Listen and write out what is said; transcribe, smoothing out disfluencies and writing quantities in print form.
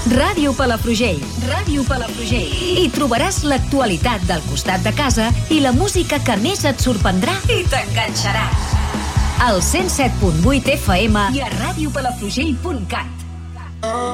Ràdio Palafrugell. Ràdio Palafrugell. Hi trobaràs l'actualitat del costat de casa i la música que més et sorprendrà i t'enganxarà. Al 107.8 FM i a radiopalafrugell.cat.